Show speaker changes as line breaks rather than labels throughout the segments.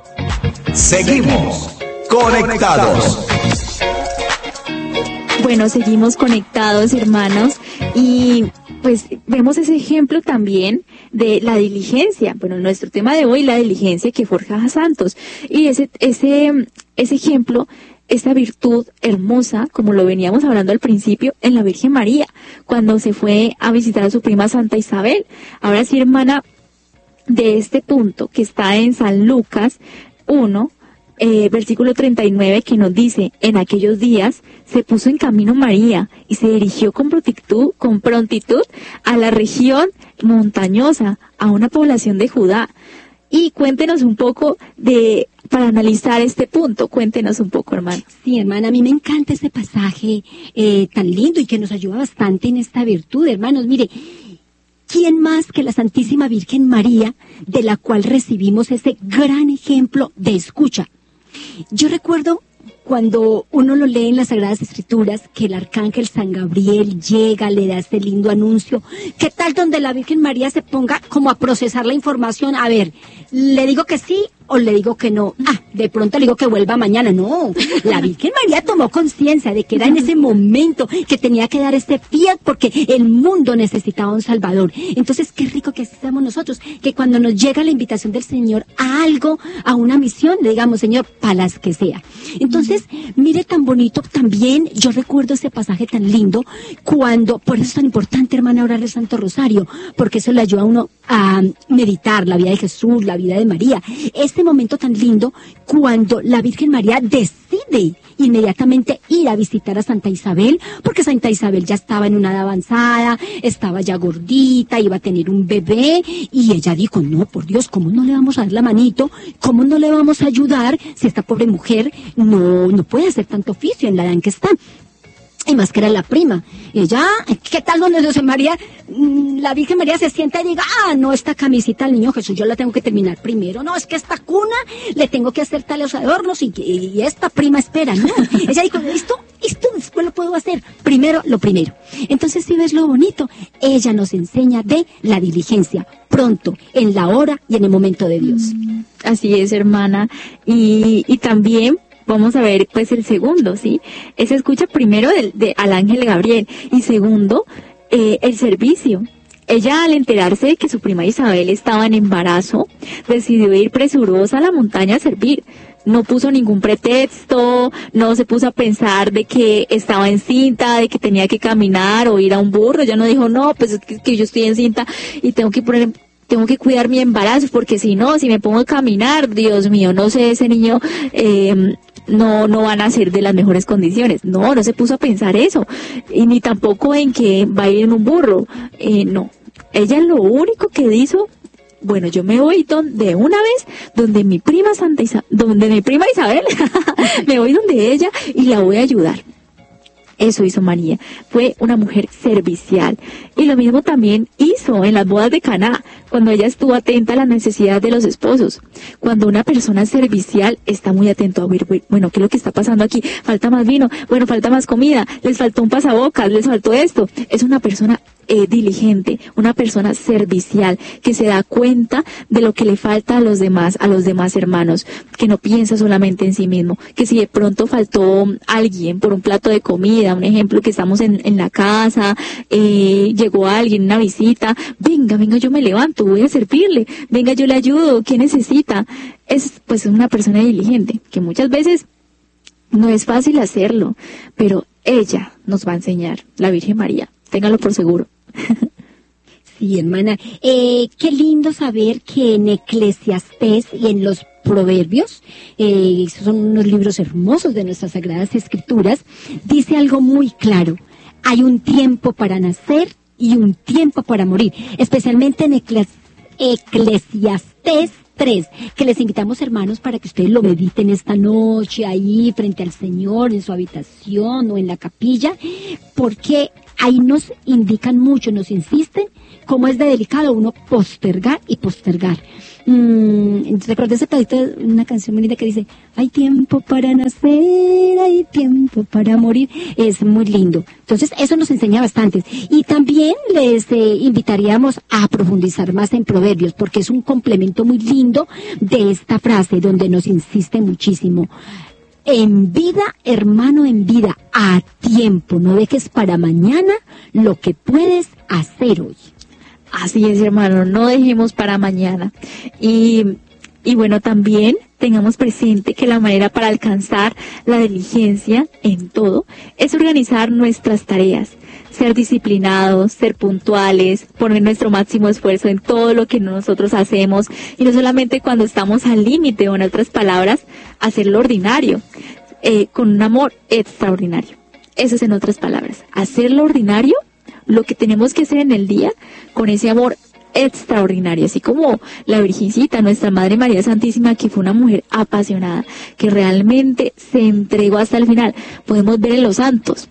Seguimos conectados.
Bueno, seguimos conectados, hermanos, y pues vemos ese ejemplo también de la diligencia. Bueno, nuestro tema de hoy, la diligencia que forja a santos. Y ese ejemplo, esta virtud hermosa, como lo veníamos hablando al principio, en la Virgen María, cuando se fue a visitar a su prima Santa Isabel. Ahora sí, hermana, de este punto que está en San Lucas 1, versículo 39, que nos dice: en aquellos días se puso en camino María y se dirigió con prontitud a la región montañosa, a una población de Judá. Y cuéntenos un poco para analizar este punto, cuéntenos un poco, hermana.
Sí, hermana, a mí me encanta ese pasaje tan lindo y que nos ayuda bastante en esta virtud, hermanos. Mire, ¿quién más que la Santísima Virgen María, de la cual recibimos ese gran ejemplo de escucha? Yo recuerdo cuando uno lo lee en las Sagradas Escrituras, que el arcángel San Gabriel llega, le da este lindo anuncio. ¿Qué tal donde la Virgen María se ponga como a procesar la información? A ver, ¿le digo que sí o le digo que no? De pronto le digo que vuelva mañana. No, la Virgen María tomó conciencia de que era en ese momento que tenía que dar este fiat porque el mundo necesitaba un Salvador. Entonces, qué rico que así seamos nosotros, que cuando nos llega la invitación del Señor a algo, a una misión, le digamos: Señor, para las que sea. Entonces, mire, tan bonito también, yo recuerdo ese pasaje tan lindo, por eso es tan importante, hermana, orar el Santo Rosario, porque eso le ayuda a uno a meditar la vida de Jesús, la vida de María. Este momento tan lindo, cuando la Virgen María decide inmediatamente ir a visitar a Santa Isabel, porque Santa Isabel ya estaba en una edad avanzada, estaba ya gordita, iba a tener un bebé, y ella dijo: no, por Dios, ¿cómo no le vamos a dar la manito? ¿Cómo no le vamos a ayudar si esta pobre mujer no puede hacer tanto oficio en la edad en que está? Y más que era la prima. Ella, ¿qué tal donde José María, la Virgen María se sienta y diga: no, esta camisita al niño Jesús yo la tengo que terminar primero? No, es que esta cuna le tengo que hacer tales adornos y esta prima espera, ¿no? Ella dijo: esto después lo puedo hacer, primero lo primero. Entonces, si ves lo bonito, ella nos enseña de la diligencia, pronto, en la hora y en el momento de Dios.
Así es, hermana. Y también vamos a ver pues el segundo, ¿sí? Ese escucha primero al ángel Gabriel, y segundo, el servicio. Ella, al enterarse de que su prima Isabel estaba en embarazo, decidió ir presurosa a la montaña a servir. No puso ningún pretexto, no se puso a pensar de que estaba encinta, de que tenía que caminar o ir a un burro. Ella no dijo: no, pues es que yo estoy encinta y tengo que cuidar mi embarazo, porque si me pongo a caminar, Dios mío, no sé, ese niño no van a ser de las mejores condiciones. No se puso a pensar eso, y ni tampoco en que va a ir en un burro. No, ella lo único que hizo: bueno, yo me voy de una vez donde mi prima Isabel, me voy donde ella y la voy a ayudar. Eso hizo María, fue una mujer servicial. Y lo mismo también hizo en las bodas de Caná, cuando ella estuvo atenta a las necesidades de los esposos. Cuando una persona servicial está muy atento a ver, bueno, ¿qué es lo que está pasando aquí? Falta más vino, bueno, falta más comida, les faltó un pasabocas, les faltó esto. Es una persona diligente, una persona servicial, que se da cuenta de lo que le falta a los demás hermanos, que no piensa solamente en sí mismo, que si de pronto faltó alguien por un plato de comida, un ejemplo, que estamos en la casa, llegó alguien, una visita, venga, yo me levanto, voy a servirle, venga, yo le ayudo, ¿qué necesita? Es pues una persona diligente, que muchas veces no es fácil hacerlo, pero ella nos va a enseñar, la Virgen María, téngalo por seguro.
Sí, hermana, qué lindo saber que en Eclesiastés y en los Proverbios, son unos libros hermosos de nuestras Sagradas Escrituras, dice algo muy claro: hay un tiempo para nacer y un tiempo para morir, especialmente en Eclesiastés 3, que les invitamos, hermanos, para que ustedes lo mediten esta noche ahí frente al Señor, en su habitación o en la capilla, porque ahí nos indican mucho, nos insisten cómo es de delicado uno postergar y postergar. Recordé ese pedacito de una canción muy linda que dice, hay tiempo para nacer, hay tiempo para morir. Es muy lindo. Entonces, eso nos enseña bastante. Y también les invitaríamos a profundizar más en Proverbios, porque es un complemento muy lindo de esta frase, donde nos insiste muchísimo. En vida, hermano, en vida, a tiempo. No dejes para mañana lo que puedes hacer hoy.
Así es, hermano, no dejemos para mañana. Y bueno, también tengamos presente que la manera para alcanzar la diligencia en todo es organizar nuestras tareas, ser disciplinados, ser puntuales, poner nuestro máximo esfuerzo en todo lo que nosotros hacemos y no solamente cuando estamos al límite o en otras palabras, hacer lo ordinario, con un amor extraordinario. Eso es en otras palabras, hacer lo ordinario, lo que tenemos que hacer en el día con ese amor extraordinario, así como la Virgencita, nuestra Madre María Santísima, que fue una mujer apasionada, que realmente se entregó hasta el final. Podemos ver en los santos,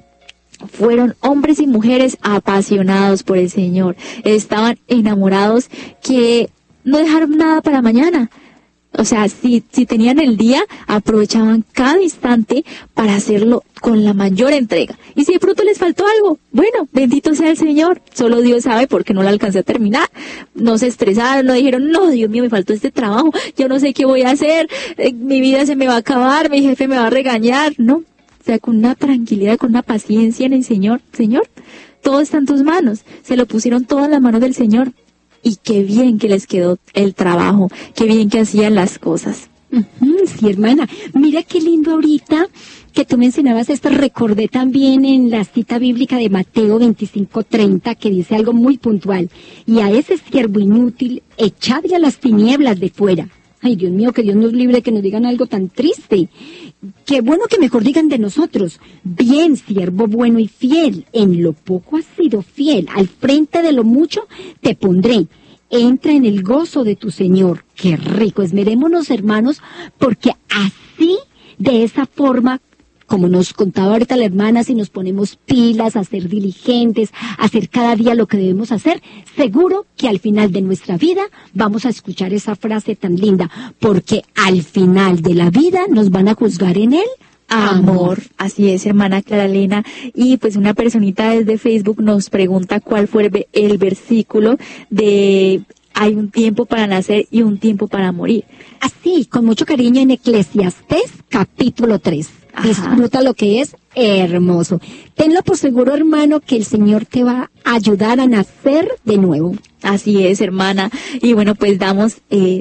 fueron hombres y mujeres apasionados por el Señor, estaban enamorados que no dejaron nada para mañana. O sea, si tenían el día, aprovechaban cada instante para hacerlo con la mayor entrega. Y si de pronto les faltó algo, bueno, bendito sea el Señor. Solo Dios sabe por qué no lo alcancé a terminar. No se estresaron, no dijeron, no, Dios mío, me faltó este trabajo, yo no sé qué voy a hacer, mi vida se me va a acabar, mi jefe me va a regañar. No, o sea, con una tranquilidad, con una paciencia en el Señor. Señor, todo está en tus manos. Se lo pusieron todo en las manos del Señor. Y qué bien que les quedó el trabajo, qué bien que hacían las cosas.
Sí, hermana. Mira qué lindo ahorita que tú mencionabas esto. Recordé también en la cita bíblica de Mateo 25:30 que dice algo muy puntual. Y a ese siervo inútil, echadle a las tinieblas de fuera. Ay, Dios mío, que Dios nos libre de que nos digan algo tan triste. Qué bueno que mejor digan de nosotros. Bien, siervo bueno y fiel. En lo poco has sido fiel. Al frente de lo mucho te pondré. Entra en el gozo de tu Señor. Qué rico. Esmerémonos, hermanos, porque así, de esa forma, como nos contaba ahorita la hermana, si nos ponemos pilas, a ser diligentes, a hacer cada día lo que debemos hacer, seguro que al final de nuestra vida vamos a escuchar esa frase tan linda, porque al final de la vida nos van a juzgar en el amor.
Así es, hermana Clara Elena. Y pues una personita desde Facebook nos pregunta cuál fue el versículo de hay un tiempo para nacer y un tiempo para morir.
Así, con mucho cariño, en Eclesiastés, capítulo 3. Ajá. Disfruta lo que es hermoso. Tenlo por seguro, hermano, que el Señor te va a ayudar a nacer de nuevo.
Así es, hermana. Y bueno, pues damos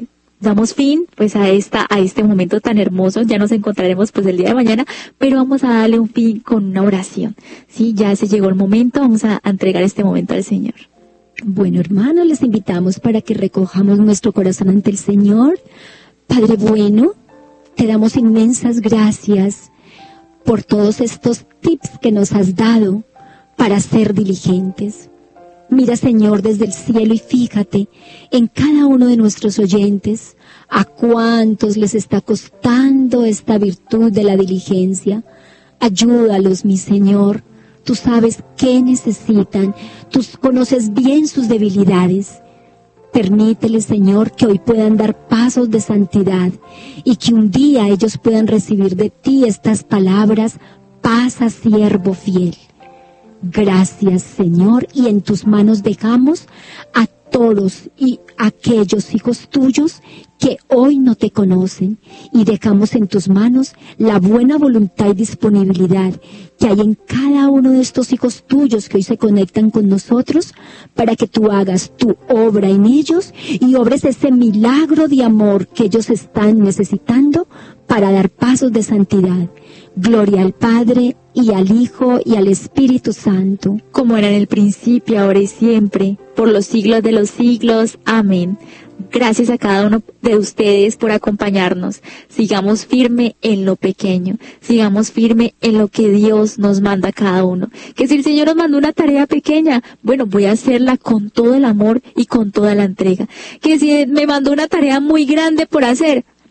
fin pues a este momento tan hermoso. Ya nos encontraremos pues el día de mañana, pero vamos a darle un fin con una oración. Sí, ya se llegó el momento, vamos a entregar este momento al Señor.
Bueno, hermanos, les invitamos para que recojamos nuestro corazón ante el Señor. Padre bueno, te damos inmensas gracias por todos estos tips que nos has dado para ser diligentes. Mira, Señor, desde el cielo y fíjate en cada uno de nuestros oyentes, a cuántos les está costando esta virtud de la diligencia. Ayúdalos, mi Señor. Tú sabes qué necesitan, tú conoces bien sus debilidades. Permítele, Señor, que hoy puedan dar pasos de santidad y que un día ellos puedan recibir de ti estas palabras: pasa, siervo fiel. Gracias, Señor, y en tus manos dejamos a todos y aquellos hijos tuyos que hoy no te conocen, y dejamos en tus manos la buena voluntad y disponibilidad que hay en cada uno de estos hijos tuyos que hoy se conectan con nosotros, para que tú hagas tu obra en ellos y obres ese milagro de amor que ellos están necesitando para dar pasos de santidad. Gloria al Padre, y al Hijo, y al Espíritu Santo,
como era en el principio, ahora y siempre, por los siglos de los siglos. Amén. Gracias a cada uno de ustedes por acompañarnos. Sigamos firme en lo pequeño, sigamos firme en lo que Dios nos manda a cada uno. Que si el Señor nos mandó una tarea pequeña, bueno, voy a hacerla con todo el amor y con toda la entrega. Que si me mandó una tarea muy grande por hacer,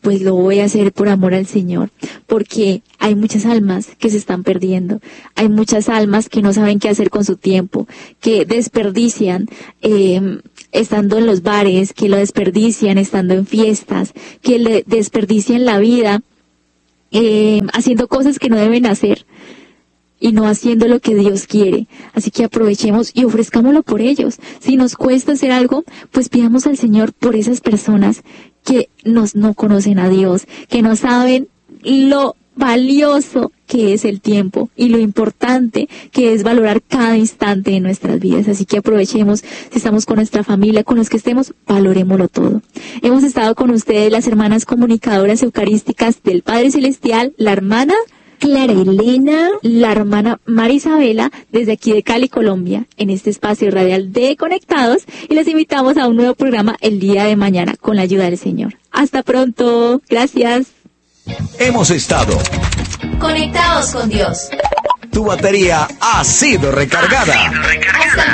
pues lo voy a hacer por amor al Señor, porque hay muchas almas que se están perdiendo, hay muchas almas que no saben qué hacer con su tiempo, que desperdician estando en los bares, que lo desperdician estando en fiestas, que le desperdician la vida haciendo cosas que no deben hacer y no haciendo lo que Dios quiere. Así que aprovechemos y ofrezcámoslo por ellos. Si nos cuesta hacer algo, pues pidamos al Señor por esas personas que no conocen a Dios, que no saben lo valioso que es el tiempo y lo importante que es valorar cada instante de nuestras vidas. Así que aprovechemos, si estamos con nuestra familia, con los que estemos, valorémoslo todo. Hemos estado con ustedes las hermanas comunicadoras eucarísticas del Padre Celestial, la hermana
Clara Elena,
la hermana María Isabela, desde aquí de Cali, Colombia, en este espacio radial de Conectados, y les invitamos a un nuevo programa el día de mañana con la ayuda del Señor. Hasta pronto, gracias.
Hemos estado
Conectados con Dios.
Tu batería ha sido recargada.
Hasta